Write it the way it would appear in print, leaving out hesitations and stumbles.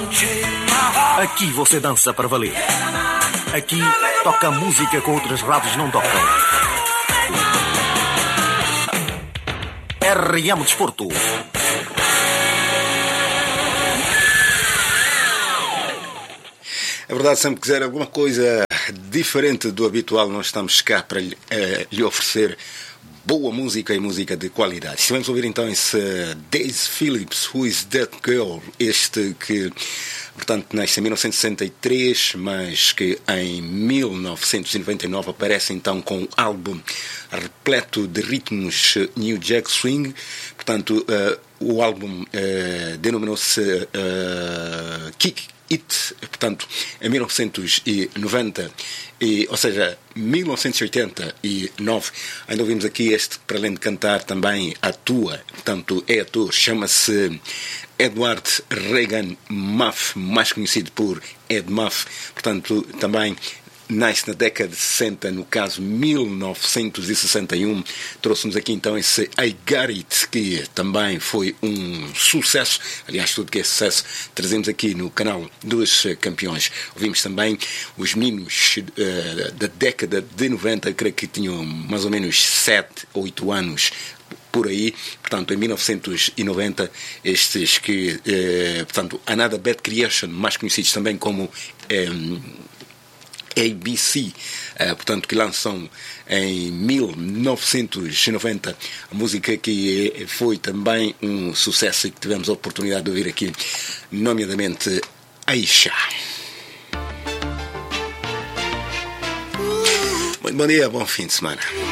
Aqui você dança para valer. Aqui toca música que outras rádios não tocam. RM Desporto. É verdade, sempre que quiser alguma coisa diferente do habitual, nós estamos cá para lhe oferecer boa música e música de qualidade. Estivemos a ouvir então esse Daisy Phillips, Who Is That Girl? Este que, portanto, nasce em 1963, mas que em 1999 aparece então com um álbum repleto de ritmos New Jack Swing. Portanto, o álbum denominou-se Kick It, portanto, em 1990, ou seja, 1989, ainda ouvimos aqui este, para além de cantar, também atua, portanto, é ator, chama-se Edward Regan Muff, mais conhecido por Ed Muff, portanto, também nasce na década de 60, no caso 1961. Trouxe-nos aqui então esse I Got It, que também foi um sucesso. Aliás, tudo que é sucesso trazemos aqui no canal dos Campeões. Ouvimos também os meninos da década de 90, creio que tinham mais ou menos 7 ou 8 anos por aí, portanto, em 1990, estes que, portanto, Another Bad Creation, mais conhecidos também como ABC, portanto, que lançam em 1990 a música que foi também um sucesso e que tivemos a oportunidade de ouvir aqui, nomeadamente Aisha. Muito bom dia, bom fim de semana.